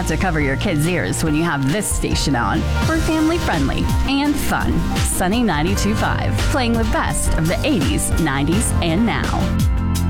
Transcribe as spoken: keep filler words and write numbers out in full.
have to cover your kids' ears when you have this station on. We're family friendly and fun. Sunny ninety-two point five, playing the best of the eighties, nineties, and now.